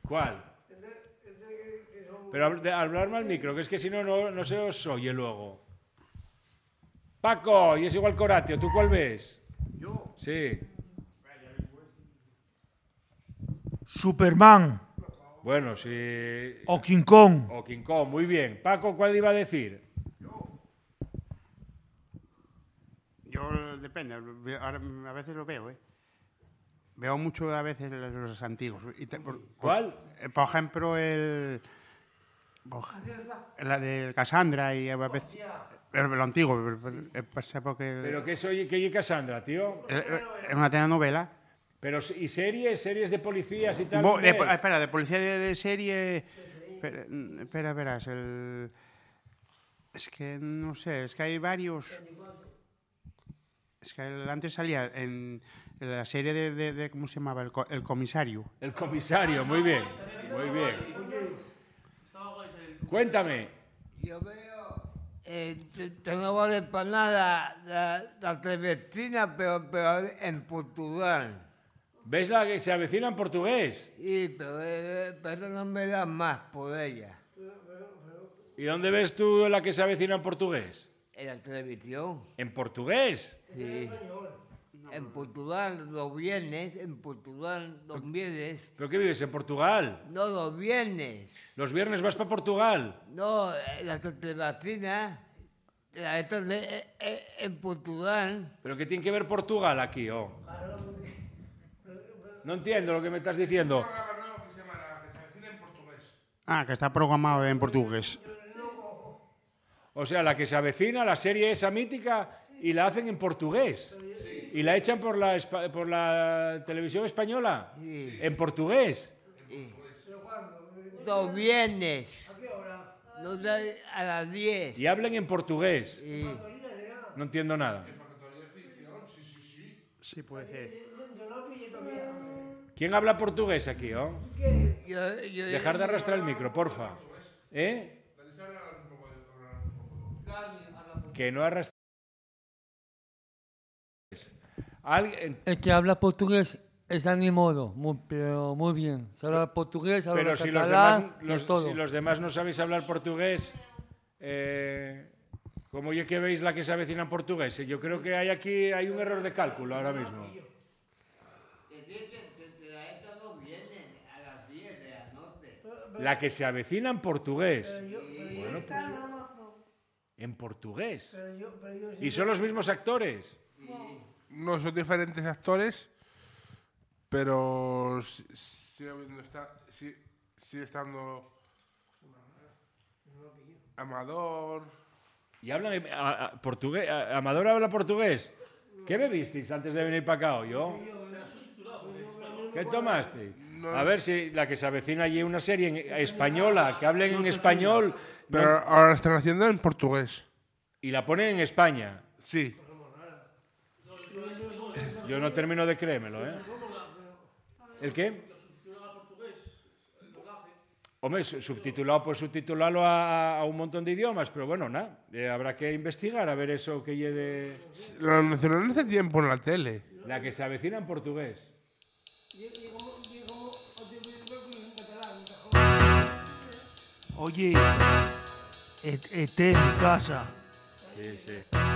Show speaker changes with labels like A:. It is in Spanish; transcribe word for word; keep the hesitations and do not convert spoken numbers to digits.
A: ¿Cuál? Pero hablarme al micro, que es que si no, no, no se os oye luego. Paco, y es igual Coratio, ¿tú cuál ves?
B: Yo.
A: Sí.
B: Superman.
A: Bueno, sí.
B: O King Kong.
A: O King Kong, muy bien. Paco, ¿cuál iba a decir?
C: Yo. Yo, depende, ahora a veces lo veo, ¿eh? Veo mucho a veces los antiguos. Y te, por,
A: ¿Cuál?
C: Por, por ejemplo, el... La de Cassandra y a veces... Pero lo antiguo, porque...
A: ¿Pero qué soy, qué oye Cassandra, tío?
C: Es una telenovela.
A: Pero, ¿y series? ¿Series de policías y tal?
C: Bo, de, espera, de policía de, de serie... Espera, espera, verás, el... Es que no sé, es que hay varios... Es que antes salía en, en la serie de, de, de... ¿Cómo se llamaba? El, el comisario.
A: El comisario, muy bien, muy bien. Cuéntame.
D: Yo veo... Eh, que no vale para nada la, la televecina, pero, pero en Portugal.
A: ¿Ves la que se avecina en portugués?
D: Sí, pero, eh, pero no me da más por ella.
A: ¿Y dónde ves tú la que se avecina en portugués?
D: En la televisión.
A: ¿En portugués?
D: Sí. En Portugal, los viernes, en Portugal, los viernes.
A: ¿Pero qué vives, en Portugal?
D: No, los viernes.
A: ¿Los viernes vas para Portugal?
D: No, la televecina, la esta de, eh, en Portugal.
A: ¿Pero qué tiene que ver Portugal aquí, oh? No entiendo lo que me estás diciendo.
C: Ah, que está programado en portugués.
A: O sea, la que se avecina, la serie esa mítica, y la hacen en portugués. Sí. Y la echan por la, por la televisión española.
D: Sí.
A: En portugués.
D: Sí. Los viernes. Los de, a las diez.
A: Y hablen en portugués.
D: Sí.
A: No entiendo nada.
C: Sí, puede ser.
A: ¿Quién habla portugués aquí, oh?
D: Yo, yo,
A: Dejar de arrastrar el micro, porfa. ¿Eh? Que no arrastre. ¿Alguien?
E: El que habla portugués es Animodo, muy, pero muy bien. Se habla portugués, habla
A: Pero si
E: catalán,
A: los, demás, los,
E: todo.
A: si los demás no sabéis hablar portugués, eh, ¿cómo ya que veis la que se avecina en portugués? Yo creo que hay aquí hay un error de cálculo ahora mismo. La que se avecina en portugués. Bueno, pues, en portugués. ¿Y son los mismos actores?
F: No, son diferentes actores, pero sigue sí, sí estando Amador.
A: ¿Y hablan a, a, portugués? A, ¿Amador habla portugués? ¿Qué bebisteis antes de venir para acá o yo? ¿Qué tomaste?
F: No.
A: A ver si la que se avecina allí una serie en, española, que hablen en español.
F: Pero
A: no,
F: ahora la están haciendo en portugués.
A: Y la ponen en España.
F: Sí.
A: Yo no termino de creérmelo, ¿eh? ¿El qué? Hombre, subtitulado, pues subtitularlo a, a un montón de idiomas, pero bueno, nada, eh, habrá que investigar a ver eso que lleve...
F: Lo mencionaron hace tiempo en la tele.
A: La que se avecina en portugués.
B: Oye, esté en mi casa.
A: Sí, sí.